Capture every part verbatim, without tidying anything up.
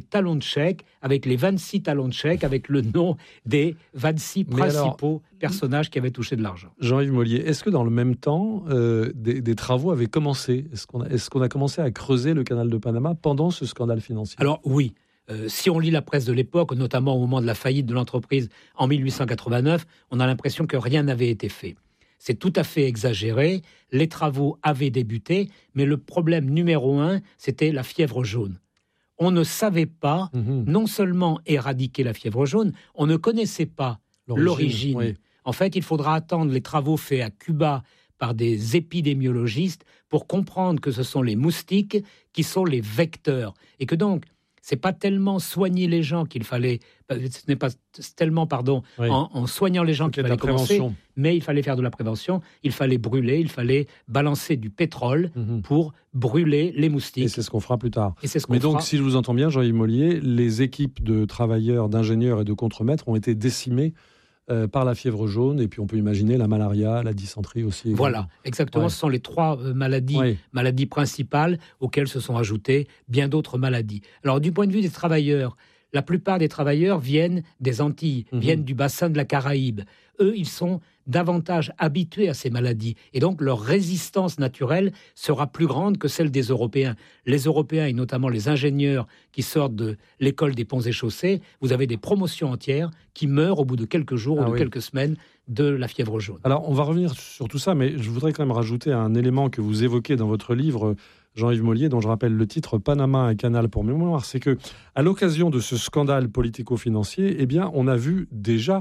talons de chèque, avec les vingt-six talons de chèque, avec le nom des vingt-six Mais principaux alors, personnages qui avaient touché de l'argent. Jean-Yves Mollier, est-ce que dans le même temps, euh, des, des travaux avaient commencé ? Est-ce qu'on a, est-ce qu'on a commencé à creuser le canal de Panama pendant ce scandale financier ? Alors oui, euh, si on lit la presse de l'époque, notamment au moment de la faillite de l'entreprise en mille huit cent quatre-vingt-neuf, on a l'impression que rien n'avait été fait. C'est tout à fait exagéré, les travaux avaient débuté, mais le problème numéro un, c'était la fièvre jaune. On ne savait pas, mmh. non seulement éradiquer la fièvre jaune, on ne connaissait pas l'origine. l'origine. Oui. En fait, il faudra attendre les travaux faits à Cuba par des épidémiologistes pour comprendre que ce sont les moustiques qui sont les vecteurs. Et que donc, ce n'est pas tellement soigner les gens qu'il fallait, ce n'est pas tellement, pardon, Oui. en, en soignant les gens qu'il fallait commencer, mais il fallait faire de la prévention, il fallait brûler, il fallait balancer du pétrole mmh. pour brûler les moustiques. Et c'est ce qu'on fera plus tard. Et c'est ce qu'on mais donc, fera... si je vous entends bien, Jean-Yves Mollier, les équipes de travailleurs, d'ingénieurs et de contremaîtres ont été décimées Euh, par la fièvre jaune, et puis on peut imaginer la malaria, la dysenterie aussi. Également. Voilà, exactement. Ouais. Ce sont les trois euh, maladies, ouais. maladies principales auxquelles se sont ajoutées bien d'autres maladies. Alors, du point de vue des travailleurs, la plupart des travailleurs viennent des Antilles, mmh. viennent du bassin de la Caraïbe. Eux, ils sont davantage habitués à ces maladies. Et donc, leur résistance naturelle sera plus grande que celle des Européens. Les Européens, et notamment les ingénieurs qui sortent de l'école des ponts et chaussées, vous avez des promotions entières qui meurent au bout de quelques jours ah ou de oui. quelques semaines de la fièvre jaune. Alors, on va revenir sur tout ça, mais je voudrais quand même rajouter un élément que vous évoquez dans votre livre, Jean-Yves Mollier, dont je rappelle le titre « Panama, un canal pour mémoire », c'est que, à l'occasion de ce scandale politico-financier, eh bien, on a vu déjà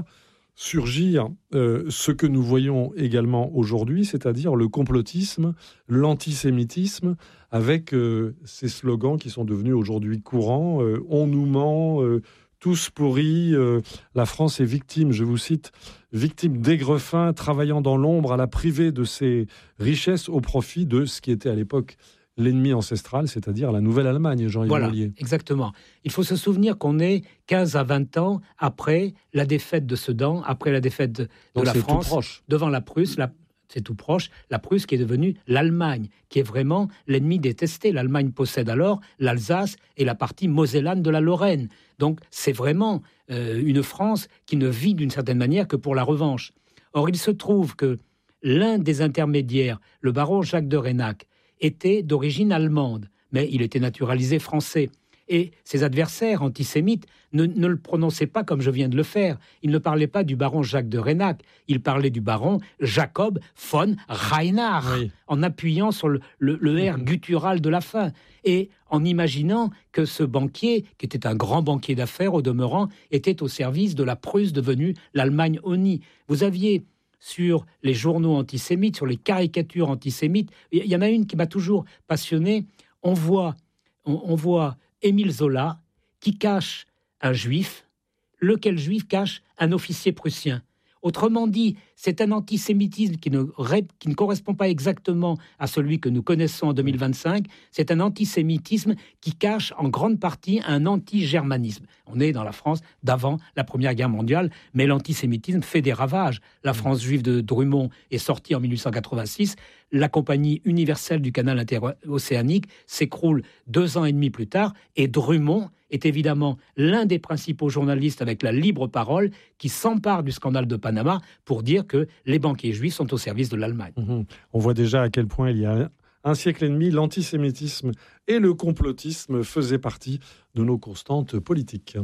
surgir euh, ce que nous voyons également aujourd'hui, c'est-à-dire le complotisme, l'antisémitisme, avec euh, ces slogans qui sont devenus aujourd'hui courants. Euh, « On nous ment euh, »,« Tous pourris euh, »,« La France est victime », je vous cite, « victime d'aigrefins travaillant dans l'ombre à la privée de ses richesses au profit de ce qui était à l'époque l'ennemi ancestral, c'est-à-dire la Nouvelle-Allemagne, Jean-Yves voilà, Mollier. Exactement. Il faut se souvenir qu'on est quinze à vingt ans après la défaite de Sedan, après la défaite de, de Donc la c'est France, tout proche. devant la Prusse, la, c'est tout proche, la Prusse qui est devenue l'Allemagne, qui est vraiment l'ennemi détesté. L'Allemagne possède alors l'Alsace et la partie mosellane de la Lorraine. Donc c'est vraiment euh, une France qui ne vit d'une certaine manière que pour la revanche. Or, il se trouve que l'un des intermédiaires, le baron Jacques de Reynac, était d'origine allemande, mais il était naturalisé français. Et ses adversaires antisémites ne, ne le prononçaient pas comme je viens de le faire. Ils ne parlaient pas du baron Jacques de Reynac, ils parlaient du baron Jacob von Reinach, oui. en appuyant sur le, le, le R guttural de la fin, et en imaginant que ce banquier, qui était un grand banquier d'affaires au demeurant, était au service de la Prusse devenue l'Allemagne unie. Vous aviez... sur les journaux antisémites, sur les caricatures antisémites. Il y en a une qui m'a toujours passionné. On voit, on, on voit Émile Zola qui cache un juif, lequel juif cache un officier prussien. Autrement dit, c'est un antisémitisme qui ne, qui ne correspond pas exactement à celui que nous connaissons en deux mille vingt-cinq. C'est un antisémitisme qui cache en grande partie un anti-germanisme. On est dans la France d'avant la Première Guerre mondiale, mais l'antisémitisme fait des ravages. La France juive de Drummond est sortie en mille huit cent quatre-vingt-six. La Compagnie universelle du canal interocéanique s'écroule deux ans et demi plus tard, et Drummond est évidemment l'un des principaux journalistes avec la libre parole qui s'empare du scandale de Panama pour dire que les banquiers juifs sont au service de l'Allemagne. Mmh. On voit déjà à quel point il y a un siècle et demi, l'antisémitisme et le complotisme faisaient partie de nos constantes politiques.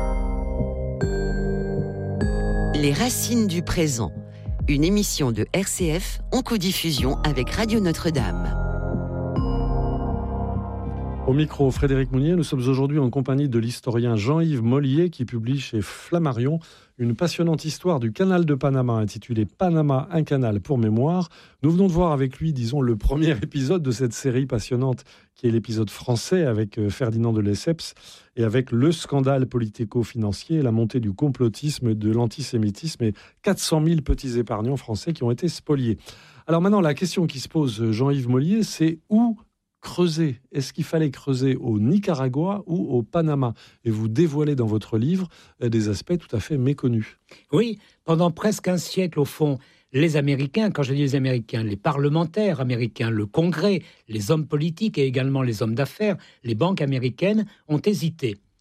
Les racines du présent, une émission de R C F en codiffusion avec Radio Notre-Dame. Au micro, Frédéric Mounier, nous sommes aujourd'hui en compagnie de l'historien Jean-Yves Mollier qui publie chez Flammarion une passionnante histoire du canal de Panama intitulée « Panama, un canal pour mémoire ». Nous venons de voir avec lui, disons, le premier épisode de cette série passionnante qui est l'épisode français avec Ferdinand de Lesseps et avec le scandale politico-financier, la montée du complotisme, de l'antisémitisme et quatre cent mille petits épargnants français qui ont été spoliés. Alors maintenant, la question qui se pose, Jean-Yves Mollier, c'est où creuser? Est-ce qu'il fallait creuser au Nicaragua ou au Panama? Et vous dévoilez dans votre livre des aspects tout à fait méconnus. Oui, pendant presque un siècle, au fond, les Américains, quand je dis les Américains, les parlementaires américains, le Congrès, les hommes politiques et également les hommes d'affaires, les banques américaines ont hésité.